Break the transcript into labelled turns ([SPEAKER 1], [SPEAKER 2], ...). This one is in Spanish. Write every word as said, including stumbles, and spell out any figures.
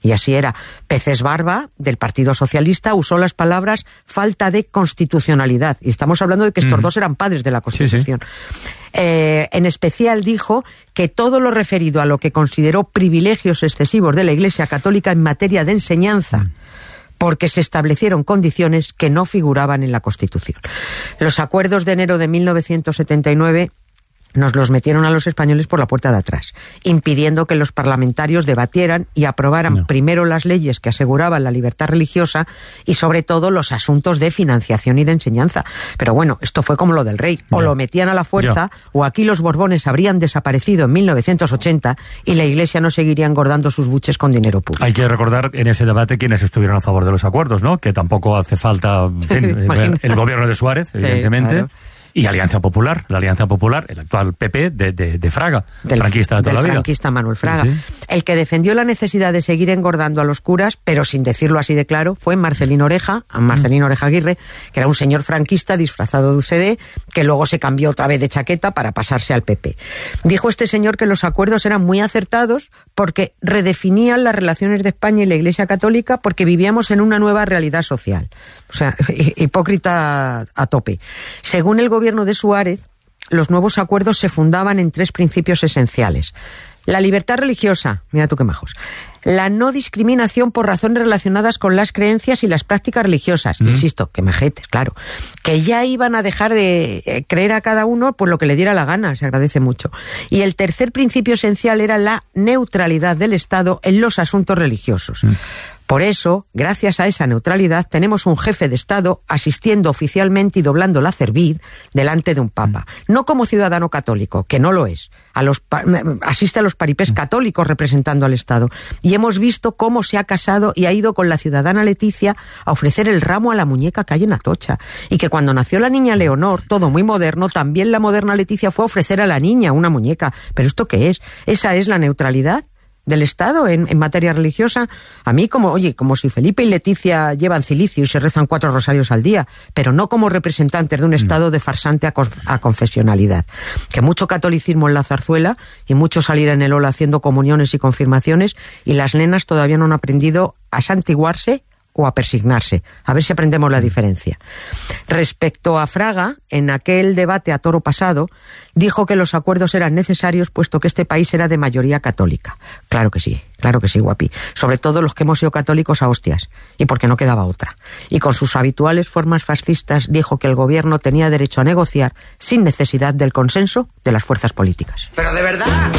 [SPEAKER 1] y así era. Peces Barba, del Partido Socialista, usó las palabras falta de constitucionalidad. Y estamos hablando de que estos mm. dos eran padres de la Constitución. Sí, sí. Eh, en especial dijo que todo lo referido a lo que consideró privilegios excesivos de la Iglesia Católica en materia de enseñanza, mm. porque se establecieron condiciones que no figuraban en la Constitución. Los acuerdos de enero de mil novecientos setenta y nueve nos los metieron a los españoles por la puerta de atrás, impidiendo que los parlamentarios debatieran y aprobaran no. primero las leyes que aseguraban la libertad religiosa y sobre todo los asuntos de financiación y de enseñanza. Pero bueno, esto fue como lo del rey, o ya. lo metían a la fuerza, ya. o aquí los Borbones habrían desaparecido en mil novecientos ochenta y la Iglesia no seguiría engordando sus buches con dinero público.
[SPEAKER 2] Hay que recordar en ese debate quiénes estuvieron a favor de los acuerdos, ¿no? Que tampoco hace falta, en fin, el gobierno de Suárez, evidentemente. Sí, claro. Y Alianza Popular, la Alianza Popular, el actual P P de, de, de Fraga, del, franquista de toda
[SPEAKER 1] del
[SPEAKER 2] la vida.
[SPEAKER 1] franquista Manuel Fraga.
[SPEAKER 2] Sí, sí.
[SPEAKER 1] El que defendió la necesidad de seguir engordando a los curas, pero sin decirlo así de claro, fue Marcelino Oreja, Marcelino Oreja Aguirre, que era un señor franquista disfrazado de U C D, que luego se cambió otra vez de chaqueta para pasarse al P P. Dijo este señor que los acuerdos eran muy acertados porque redefinían las relaciones de España y la Iglesia Católica porque vivíamos en una nueva realidad social. O sea, hipócrita a tope. Según el gobierno de Suárez, los nuevos acuerdos se fundaban en tres principios esenciales. La libertad religiosa, mira tú qué majos. La no discriminación por razones relacionadas con las creencias y las prácticas religiosas. Mm. Insisto, que majetes, claro. Que ya iban a dejar de creer a cada uno por lo que le diera la gana, se agradece mucho. Y el tercer principio esencial era la neutralidad del Estado en los asuntos religiosos. Mm. Por eso, gracias a esa neutralidad, tenemos un jefe de Estado asistiendo oficialmente y doblando la cerviz delante de un papa. No como ciudadano católico, que no lo es. A los asiste a los paripés católicos representando al Estado. Y hemos visto cómo se ha casado y ha ido con la ciudadana Leticia a ofrecer el ramo a la muñeca que hay en Atocha. Y que cuando nació la niña Leonor, todo muy moderno, también la moderna Leticia fue a ofrecer a la niña una muñeca. ¿Pero esto qué es? ¿Esa es la neutralidad del Estado en, en materia religiosa? A mí como, oye, como si Felipe y Leticia llevan cilicio y se rezan cuatro rosarios al día, pero no como representantes de un Estado de farsante a, a confesionalidad. Que mucho catolicismo en la zarzuela y mucho salir en el ola haciendo comuniones y confirmaciones y las nenas todavía no han aprendido a santiguarse o a persignarse. A ver si aprendemos la diferencia. Respecto a Fraga, en aquel debate a toro pasado, dijo que los acuerdos eran necesarios puesto que este país era de mayoría católica. Claro que sí, claro que sí, guapi. Sobre todo los que hemos sido católicos a hostias, y porque no quedaba otra. Y con sus habituales formas fascistas dijo que el gobierno tenía derecho a negociar sin necesidad del consenso de las fuerzas políticas.
[SPEAKER 3] Pero de verdad...